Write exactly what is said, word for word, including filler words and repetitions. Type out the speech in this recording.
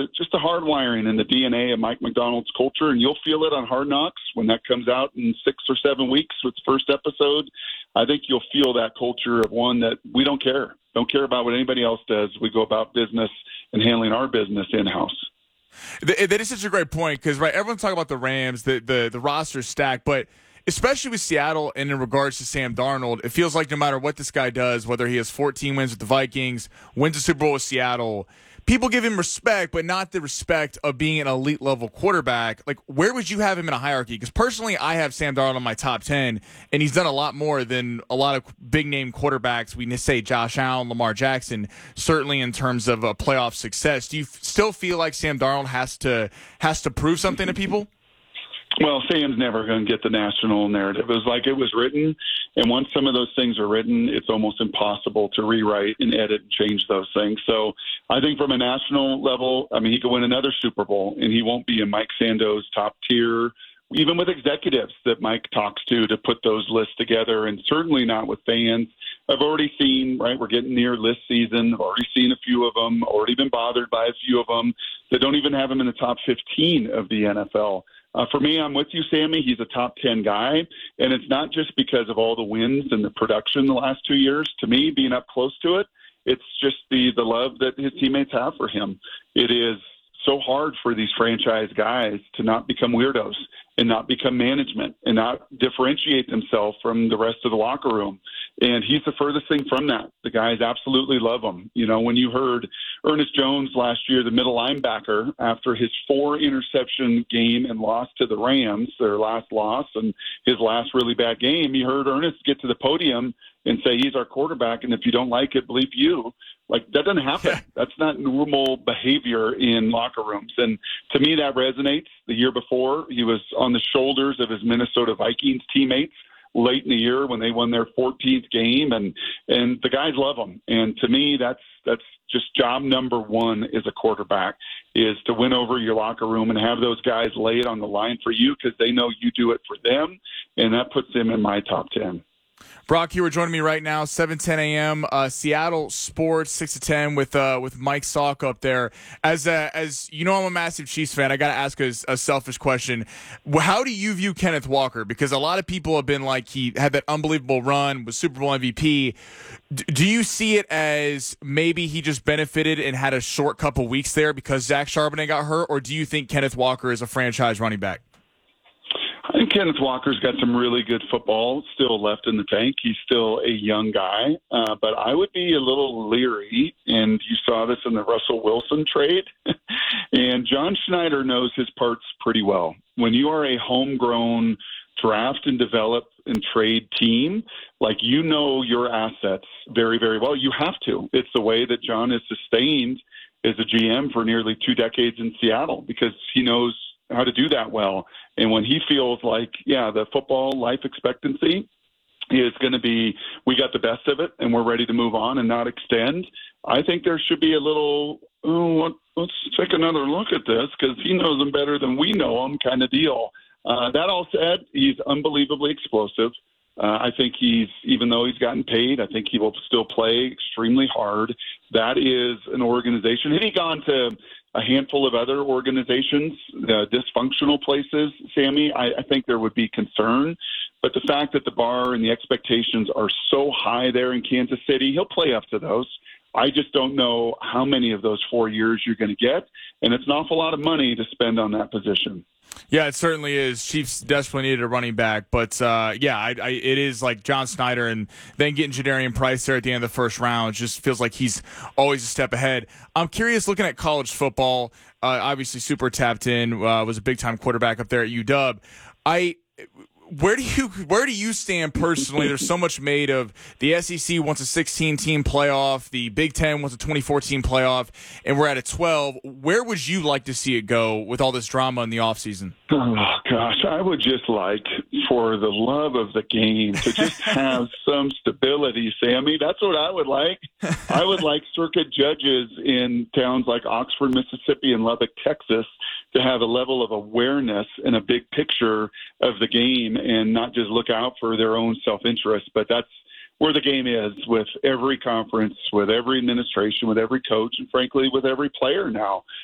the just the hard wiring and the D N A of Mike Macdonald's culture, and you'll feel it on Hard Knocks when that comes out in six or seven weeks with the first episode. I think you'll feel that culture of one that we don't care, don't care about what anybody else does. We go about business and handling our business in-house. That is such a great point because, right, everyone's talking about the Rams, the, the, the roster's stacked, but especially with Seattle and in regards to Sam Darnold, it feels like no matter what this guy does, whether he has fourteen wins with the Vikings, wins a Super Bowl with Seattle, people give him respect, but not the respect of being an elite-level quarterback. Like, where would you have him in a hierarchy? Because personally, I have Sam Darnold in my top ten, and he's done a lot more than a lot of big-name quarterbacks. We say Josh Allen, Lamar Jackson, certainly in terms of a playoff success. Do you f- still feel like Sam Darnold has to has to prove something to people? Well, Sam's never going to get the national narrative. It was like it was written, and once some of those things are written, it's almost impossible to rewrite and edit and change those things. So I think from a national level, I mean, he could win another Super Bowl, and he won't be in Mike Sando's top tier, even with executives that Mike talks to to put those lists together, and certainly not with fans. I've already seen, right, we're getting near list season. I've already seen a few of them, already been bothered by a few of them that don't even have him in the top fifteen of the N F L. Uh, for me, I'm with you, Sammy. He's a top ten guy, and it's not just because of all the wins and the production the last two years. To me, being up close to it, it's just the, the love that his teammates have for him. It is so hard for these franchise guys to not become weirdos and not become management and not differentiate themselves from the rest of the locker room. And he's the furthest thing from that. The guys absolutely love him. You know, when you heard Ernest Jones last year, the middle linebacker, after his four interception game and loss to the Rams, their last loss and his last really bad game, you heard Ernest get to the podium and say, he's our quarterback, and if you don't like it, bleep you. Like, that doesn't happen. That's not normal behavior in locker rooms. And to me, that resonates. The year before, he was on the shoulders of his Minnesota Vikings teammates late in the year when they won their fourteenth game, and and the guys love him. And to me, that's that's just job number one as a quarterback, is to win over your locker room and have those guys lay it on the line for you because they know you do it for them, and that puts them in my top ten. Brock, you are joining me right now, seven ten a.m. Uh, Seattle Sports, six to ten with uh, with Mike Salk up there. As uh, as you know, I'm a massive Chiefs fan. I got to ask a, a selfish question. How do you view Kenneth Walker? Because a lot of people have been like, he had that unbelievable run, was Super Bowl M V P. D- do you see it as maybe he just benefited and had a short couple weeks there because Zach Charbonnet got hurt, or do you think Kenneth Walker is a franchise running back? I think Kenneth Walker's got some really good football still left in the tank. He's still a young guy, uh, but I would be a little leery, and you saw this in the Russell Wilson trade. And John Schneider knows his parts pretty well. When you are a homegrown draft and develop and trade team, like, you know your assets very, very well. You have to. It's the way that John is sustained as a G M for nearly two decades in Seattle, because he knows how to do that well. And when he feels like, yeah, the football life expectancy is going to be, we got the best of it and we're ready to move on and not extend, I think there should be a little, oh, let's take another look at this because he knows them better than we know them kind of deal. Uh, that all said, he's unbelievably explosive. Uh, I think he's, even though he's gotten paid, I think he will still play extremely hard. That is an organization. Had he gone to a handful of other organizations, uh, dysfunctional places, Sammy, I, I think there would be concern. But the fact that the bar and the expectations are so high there in Kansas City, he'll play up to those. I just don't know how many of those four years you're going to get, and it's an awful lot of money to spend on that position. Yeah, it certainly is. Chiefs desperately needed a running back, but uh, yeah, I, I, it is like John Snyder, and then getting Jadarian Price there at the end of the first round just feels like he's always a step ahead. I'm curious, looking at college football, uh, obviously super tapped in, uh, was a big-time quarterback up there at U W. I Where do you where do you stand personally? There's so much made of the S E C wants a sixteen-team playoff, the Big Ten wants a twenty-four team playoff, and we're at a twelve. Where would you like to see it go with all this drama in the offseason? Oh, gosh, I would just like, for the love of the game, to just have some stability, Sammy. That's what I would like. I would like circuit judges in towns like Oxford, Mississippi, and Lubbock, Texas, to have a level of awareness and a big picture of the game and not just look out for their own self-interest. But that's where the game is with every conference, with every administration, with every coach, and frankly, with every player now.